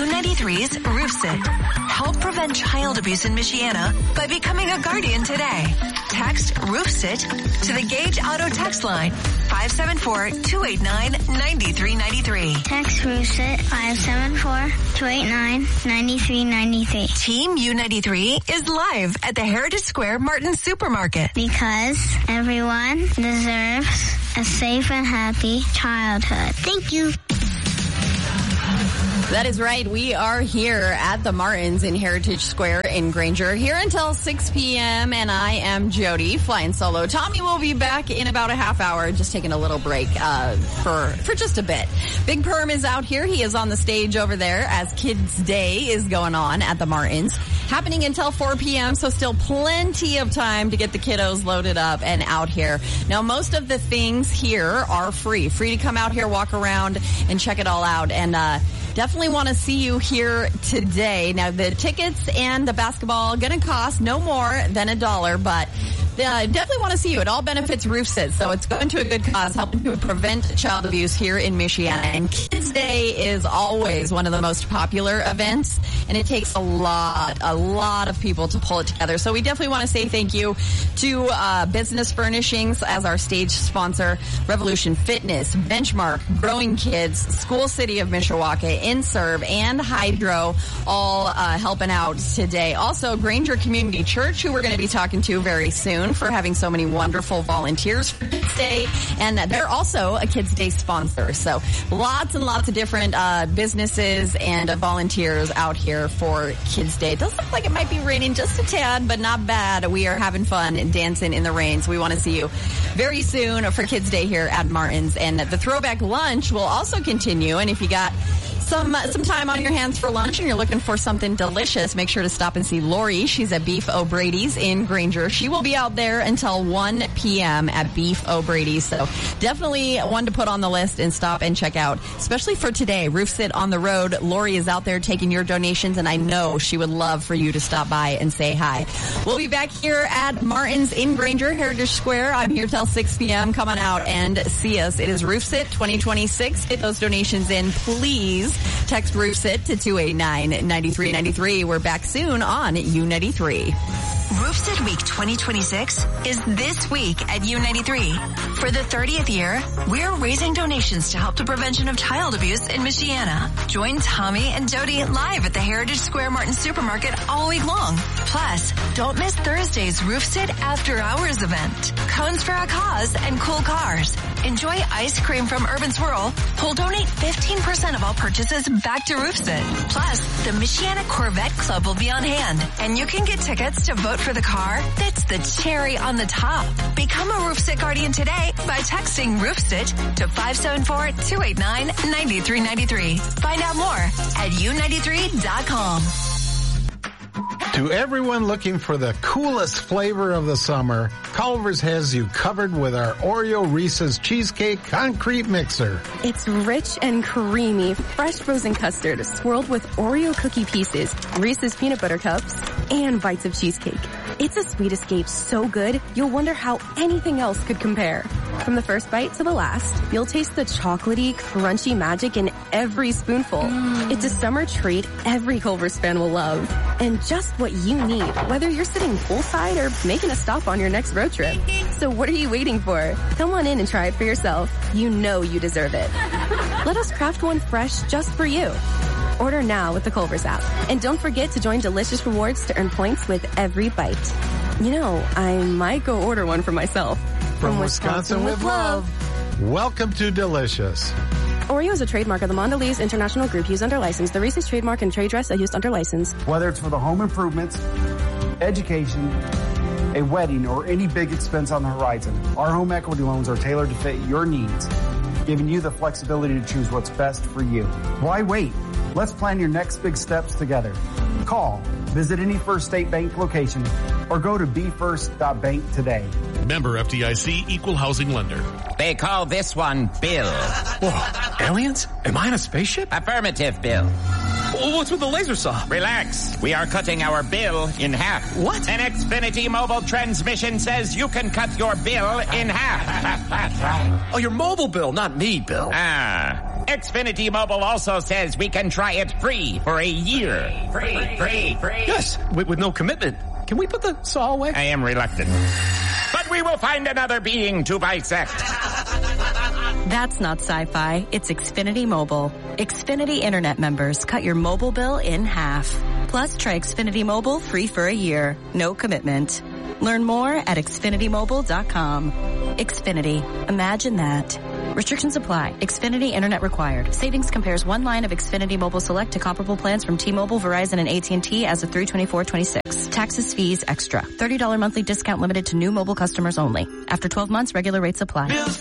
U93's Roof Sit. Help prevent child abuse in Michiana by becoming a guardian today. Text Roof Sit to the Gage Auto text line 574-289-9393. Text Roof Sit 574-289-9393. Team U93 is live at the Heritage Square Martin Supermarket. Because everyone deserves a safe and happy childhood. Thank you. That is right. We are here at the Martins in Heritage Square in Granger, here until 6 p.m. And I am Jody, flying solo. Tommy will be back in about a half hour, just taking a little break for just a bit. Big Perm is out here. He is on the stage over there as Kids Day is going on at the Martins, happening until 4 p.m. So still plenty of time to get the kiddos loaded up and out here. Now, most of the things here are free to come out here, walk around, and check it all out. And definitely want to see you here today. Now, the tickets and the basketball going to cost no more than $1, but definitely want to see you. It all benefits Roof Sit, so it's going to a good cause, helping to prevent child abuse here in Michiana. And Kids Day is always one of the most popular events, and it takes a lot of people to pull it together. So we definitely want to say thank you to Business Furnishings as our stage sponsor, Revolution Fitness, Benchmark, Growing Kids, School City of Mishawaka, InServe, and Hydro, all helping out today. Also, Granger Community Church, who we're going to be talking to very soon, for having so many wonderful volunteers for Kids Day, and they're also a Kids Day sponsor. So lots and lots of different businesses and volunteers out here for Kids Day. It does look like it might be raining just a tad, but not bad. We are having fun and dancing in the rain, so we want to see you very soon for Kids Day here at Martins. And the throwback lunch will also continue, and if you got some time on your hands for lunch and you're looking for something delicious, make sure to stop and see Lori. She's at Beef O'Brady's in Granger. She will be out there until 1 p.m. at Beef O'Brady's. So definitely one to put on the list and stop and check out, especially for today. Roof Sit on the road. Lori is out there taking your donations, and I know she would love for you to stop by and say hi. We'll be back here at Martins in Granger, Heritage Square. I'm here till 6 p.m. Come on out and see us. It is Roof Sit 2026. Get those donations in, please. Text Roof Sit to 289-9393. We're back soon on U93. Roof Sit Week 2026 is this week at U93. For the 30th year, we're raising donations to help the prevention of child abuse in Michiana. Join Tommy and Jody live at the Heritage Square Martin Supermarket all week long. Plus, don't miss Thursday's Roof Sit After Hours event. Cones for a Cause and cool cars. Enjoy ice cream from Urban Swirl. We'll donate 15% of all purchases back to Roof Sit. Plus, the Michiana Corvette Club will be on hand, and you can get tickets to vote for the car that's the cherry on the top. Become a Roof Sit Guardian today by texting Roof Sit to 574-289-9393. Find out more at u93.com. To everyone looking for the coolest flavor of the summer, Culver's has you covered with our Oreo Reese's Cheesecake Concrete Mixer. It's rich and creamy, fresh frozen custard swirled with Oreo cookie pieces, Reese's peanut butter cups, and bites of cheesecake. It's a sweet escape so good, you'll wonder how anything else could compare. From the first bite to the last, you'll taste the chocolatey, crunchy magic in every spoonful. It's a summer treat every Culver's fan will love. And just what you need, whether you're sitting poolside or making a stop on your next road trip. So what are you waiting for? Come on in and try it for yourself. You know you deserve it. Let us craft one fresh just for you. Order now with the Culver's app. And don't forget to join Delicious Rewards to earn points with every bite. You know, I might go order one for myself. From Wisconsin with love. Welcome to Delicious. Oreo is a trademark of the Mondelez International Group used under license. The Reese's trademark and trade dress are used under license. Whether it's for the home improvements, education, a wedding, or any big expense on the horizon, our home equity loans are tailored to fit your needs, giving you the flexibility to choose what's best for you. Why wait? Let's plan your next big steps together. Call, visit any First State Bank location, or go to befirst.bank today. Member FDIC, Equal Housing Lender. They call this one Bill. Whoa, aliens? Am I in a spaceship? Affirmative, Bill. What's with the laser saw? Relax. We are cutting our bill in half. What? An Xfinity mobile transmission says you can cut your bill in half. Oh, your mobile bill, not me, Bill. Ah. Xfinity Mobile also says we can try it free for a year. Free. Yes, with no commitment. Can we put the saw away? I am reluctant. But we will find another being to bisect. That's not sci-fi. It's Xfinity Mobile. Xfinity Internet members cut your mobile bill in half. Plus, try Xfinity Mobile free for a year. No commitment. Learn more at XfinityMobile.com. Xfinity. Imagine that. Restrictions apply. Xfinity Internet required. Savings compares one line of Xfinity Mobile Select to comparable plans from T-Mobile, Verizon, and AT&T as of 3/24/26. Taxes, fees, extra. $30 monthly discount limited to new mobile customers only. After 12 months, regular rates apply.